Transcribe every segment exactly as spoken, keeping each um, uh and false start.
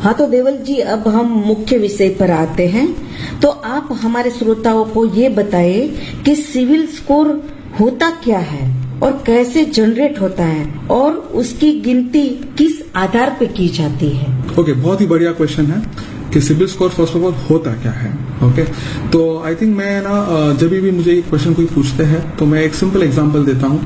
हाँ, तो देवल जी अब हम मुख्य विषय पर आते हैं। तो आप हमारे श्रोताओं को ये बताइए कि सिविल स्कोर होता क्या है और कैसे जनरेट होता है और उसकी गिनती किस आधार पे की जाती है। ओके okay, बहुत ही बढ़िया क्वेश्चन है कि civil score first of all होता क्या है। Okay okay? तो आई थिंक मैं ना जब भी मुझे ये क्वेश्चन कोई पूछते हैं तो मैं एक सिंपल एग्जांपल देता हूँ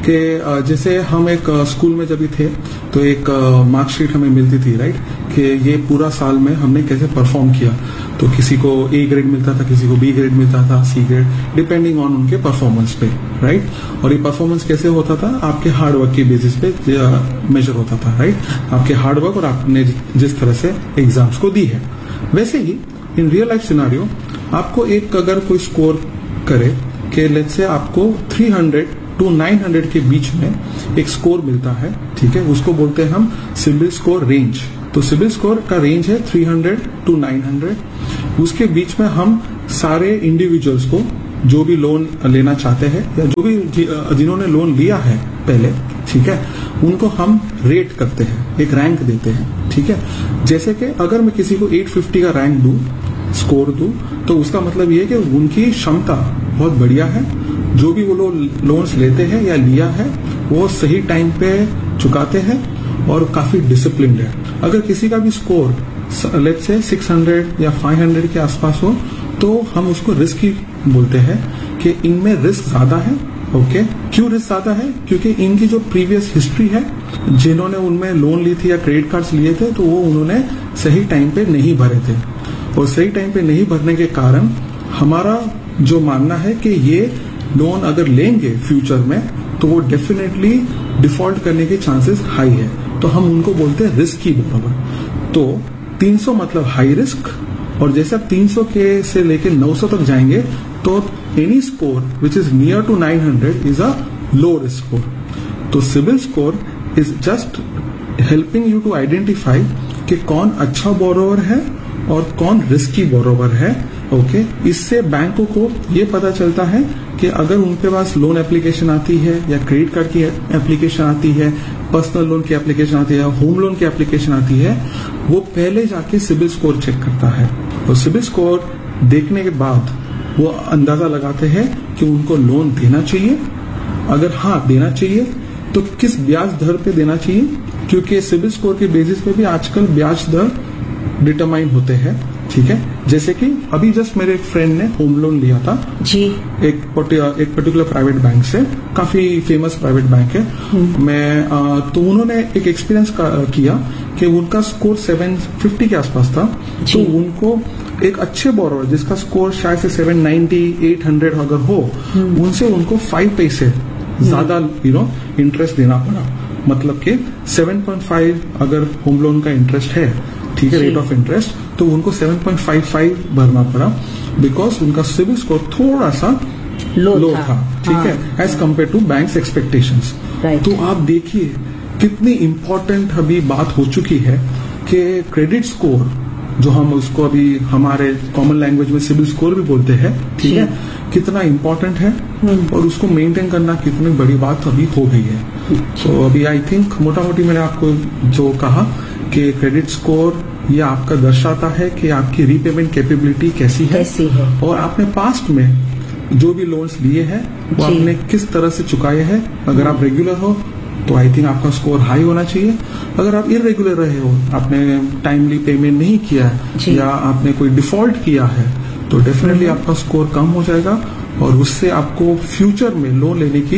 कि जैसे हम एक स्कूल में जब भी थे तो एक मार्कशीट हमें मिलती थी, राइट, कि ये पूरा साल में हमने कैसे परफॉर्म किया। तो किसी को ए ग्रेड मिलता था, किसी को बी ग्रेड मिलता था, सी ग्रेड, डिपेंडिंग ऑन उनके परफॉर्मेंस पे, राइट। और ये परफॉर्मेंस कैसे होता था, आपके हार्ड वर्क की बेसिस पे मेजर होता था, राइट, आपके हार्ड वर्क और आपने जिस तरह से एग्जाम्स को दी है। वैसे ही इन रियल लाइफ सिनारियो आपको एक अगर कोई स्कोर करे कि लेट्स से आपको तीन सौ टू नौ सौ के बीच में एक स्कोर मिलता है, ठीक है, उसको बोलते हैं हम सिविल स्कोर रेंज। तो सिविल स्कोर का रेंज है तीन सौ टू नौ सौ। उसके बीच में हम सारे इंडिविजुअल्स को जो भी लोन लेना चाहते हैं या जो भी जिन्होंने लोन लिया है पहले, ठीक है, उनको हम रेट करते हैं, एक रैंक देते हैं, ठीक है। जैसे कि अगर मैं किसी को आठ सौ पचास का रैंक दूं, स्कोर दूं, तो उसका मतलब ये है कि उनकी क्षमता बहुत बढ़िया है, जो भी वो लोग लोन्स लेते हैं या लिया है वो सही टाइम पे चुकाते हैं और काफी डिसिप्लिन्ड है। अगर किसी का भी स्कोर लेट्स से छह सौ या पाँच सौ के आसपास हो तो हम उसको रिस्की बोलते हैं कि इनमें रिस्क ज्यादा है। Okay okay? क्यों रिस्क ज्यादा है? क्योंकि इनकी जो प्रीवियस हिस्ट्री है, जिन्होंने उनमें लोन ली थी या क्रेडिट कार्ड्स लिए थे, तो वो उन्होंने सही टाइम पे नहीं भरे थे और सही टाइम पे नहीं भरने के कारण हमारा जो मानना है कि ये लोन अगर लेंगे फ्यूचर में तो वो डेफिनेटली डिफॉल्ट करने के चांसेस हाई है, तो हम उनको बोलते हैं रिस्की बोरोवर। तो तीन सौ मतलब हाई रिस्क, और जैसे आप तीन सौ के से लेके नौ सौ तक जाएंगे तो any score which is near to nine hundred is a low risk score. तो civil score is just helping you to identify कि कौन अच्छा बोरोवर है और कौन रिस्की बोरोवर है। Okay okay? इससे बैंकों को ये पता चलता है कि अगर उनके पास लोन एप्लीकेशन आती है या क्रेडिट कार्ड की एप्लीकेशन आती है, पर्सनल लोन की एप्लीकेशन आती है, होम लोन की एप्लीकेशन आती है, वो पहले जाके सिविल स्कोर चेक करता है और सिविल स्कोर देखने के बाद वो अंदाजा लगाते हैं कि उनको लोन देना चाहिए। अगर हाँ देना चाहिए तो किस ब्याज दर पे देना चाहिए, क्योंकि सिविल स्कोर के बेसिस पे भी आजकल ब्याज दर डिटरमाइन होते हैं, ठीक है। जैसे कि अभी जस्ट मेरे एक फ्रेंड ने होम लोन लिया था जी, एक एक पर्टिकुलर प्राइवेट बैंक से, काफी फेमस प्राइवेट बैंक है। मैं आ, तो उन्होंने एक एक्सपीरियंस किया कि उनका स्कोर सात सौ पचास के आसपास था, तो उनको एक अच्छे बोरोवर जिसका स्कोर शायद से सात सौ नब्बे, आठ सौ अगर हो, उनसे उनको पाँच पैसे ज्यादा यू नो इंटरेस्ट देना पड़ा। मतलब कि सात पॉइंट पाँच अगर होम लोन का इंटरेस्ट है, ठीक है, रेट ऑफ इंटरेस्ट, तो उनको सात पॉइंट पाँच पाँच भरना पड़ा बिकॉज उनका सिविल स्कोर थोड़ा सा लो, लो था, था ठीक हाँ, है, as compare to banks expectations. तो आप देखिए कितनी इंपॉर्टेंट अभी बात हो चुकी है कि क्रेडिट स्कोर, जो हम उसको अभी हमारे कॉमन लैंग्वेज में सिविल स्कोर भी बोलते हैं, ठीक है, कितना इम्पोर्टेंट है और उसको मेंटेन करना कितनी बड़ी बात अभी हो गई है। तो अभी आई थिंक मोटा मोटी मैंने आपको जो कहा कि क्रेडिट स्कोर ये आपका दर्शाता है कि आपकी रीपेमेंट कैपेबिलिटी कैसी है, कैसी है और आपने पास्ट में जो भी लोन्स लिए हैं वो आपने किस तरह से चुकाए हैं। अगर आप रेगुलर हो तो आई थिंक आपका स्कोर हाई होना चाहिए। अगर आप इरेगुलर रहे हो, आपने टाइमली पेमेंट नहीं किया या आपने कोई डिफॉल्ट किया है, तो डेफिनेटली आपका स्कोर कम हो जाएगा और उससे आपको फ्यूचर में लोन लेने की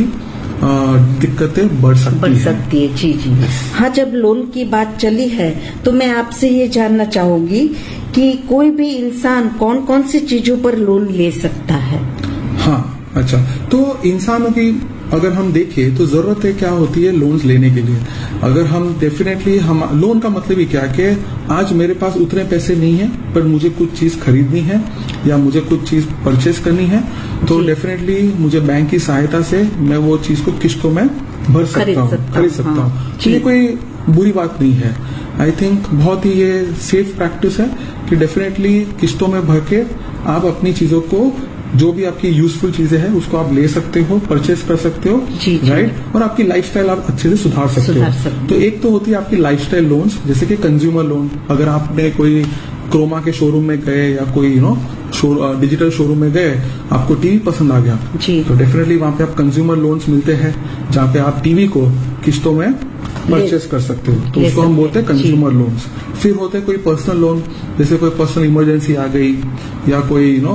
दिक्कतें बढ़ सकती बढ़ सकती है। जी जी हाँ, जब लोन की बात चली है तो मैं आपसे ये जानना चाहूंगी कि कोई भी इंसान कौन कौन सी चीजों पर लोन ले सकता है। हाँ अच्छा, तो इंसानों की अगर हम देखें तो जरूरतें क्या होती है लोन्स लेने के लिए। अगर हम डेफिनेटली हम लोन का मतलब ही क्या कि आज मेरे पास उतने पैसे नहीं है पर मुझे कुछ चीज खरीदनी है या मुझे कुछ चीज परचेस करनी है, तो डेफिनेटली मुझे बैंक की सहायता से मैं वो चीज को किस्तों में भर सकता हूँ, खरीद सकता हूँ। हाँ, तो ये कोई बुरी बात नहीं है। आई थिंक बहुत ही ये सेफ प्रैक्टिस है कि डेफिनेटली किस्तों में भर के आप अपनी चीजों को जो भी आपकी यूजफुल चीजें हैं उसको आप ले सकते हो, परचेस कर सकते हो, जी, जी। राइट। और आपकी लाइफस्टाइल आप अच्छे से सुधार सकते सुधार हो। सकते तो एक तो होती है आपकी लाइफस्टाइल लोन्स, जैसे कि कंज्यूमर लोन। अगर आपने कोई क्रोमा के शोरूम में गए या कोई यू नो डिजिटल शोरूम में गए, आपको टीवी पसंद आ गया, जी। तो डेफिनेटली वहां पे आप कंज्यूमर लोन्स मिलते हैं, जहाँ पे आप टीवी को किस्तों में परचेस कर सकते हो, तो उसको हम बोलते हैं कंज्यूमर लोन्स। फिर होते हैं कोई पर्सनल लोन, जैसे कोई पर्सनल इमरजेंसी आ गई या कोई यू नो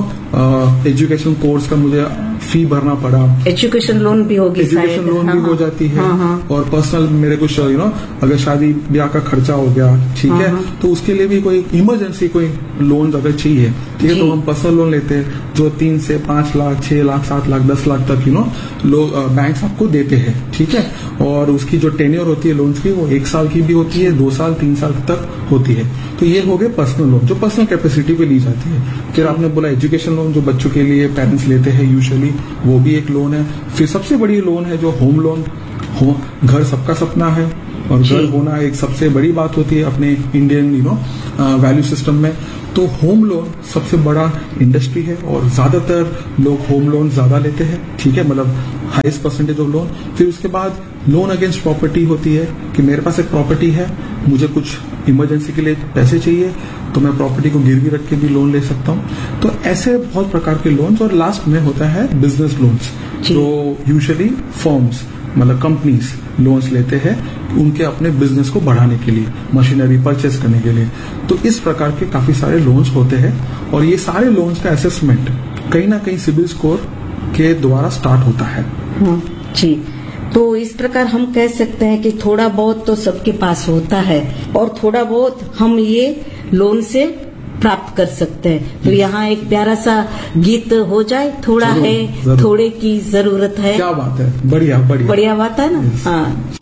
एजुकेशन कोर्स का मुझे फी भरना पड़ा, एजुकेशन लोन भी होगी, एजुकेशन लोन हाँ, भी हो जाती है। हाँ, हाँ। और पर्सनल मेरे कुछ यू नो अगर शादी ब्याह का खर्चा हो गया, ठीक हाँ, है, हाँ। तो उसके लिए भी कोई इमरजेंसी कोई लोन अगर चाहिए, ठीक है, जी। तो हम पर्सनल लोन लेते हैं जो तीन से पांच लाख छह लाख सात लाख दस लाख तक यू नो लोग बैंक आपको देते हैं, ठीक है। और उसकी जो टेन्योर होती है लोन्स की, वो एक साल की भी होती है, दो साल तीन साल तक होती है। तो ये हो गए पर्सनल लोन जो पर्सनल कैपेसिटी पे ली जाती है। फिर आपने बोला एजुकेशन लोन, जो बच्चों के लिए पेरेंट्स लेते हैं यूजुअली, वो भी एक लोन है। फिर सबसे बड़ी लोन है जो होम लोन। हो, घर सबका सपना है और घर होना एक सबसे बड़ी बात होती है अपने Indian you know value system में। तो होम लोन सबसे बड़ा इंडस्ट्री है और ज्यादातर लोग होम लोन ज्यादा लेते हैं, ठीक है, मतलब हाईएस्ट परसेंटेज ऑफ लोन। फिर उसके बाद लोन अगेंस्ट प्रॉपर्टी होती है कि मेरे पास एक प्रॉपर्टी है, मुझे कुछ इमरजेंसी के लिए पैसे चाहिए, तो मैं प्रॉपर्टी को गिरवी रख के भी लोन ले सकता हूँ। तो ऐसे बहुत प्रकार के लोन्स। और लास्ट में होता है बिजनेस लोन्स, जो यूजुअली फर्म्स मतलब कंपनीज लोन्स लेते हैं उनके अपने बिजनेस को बढ़ाने के लिए, मशीनरी परचेस करने के लिए। तो इस प्रकार के काफी सारे लोन्स होते हैं और ये सारे लोन्स का असेसमेंट कहीं ना कहीं सिबिल स्कोर के द्वारा स्टार्ट होता है। जी, तो इस प्रकार हम कह सकते हैं कि थोड़ा बहुत तो सबके पास होता है और थोड़ा बहुत हम ये लोन से प्राप्त कर सकते हैं। तो यहाँ एक प्यारा सा गीत हो जाए, थोड़ा जरूर, है जरूर। थोड़े की जरूरत है। क्या बात है, बढ़िया बढ़िया बढ़िया बात है ना। Yes. हाँ।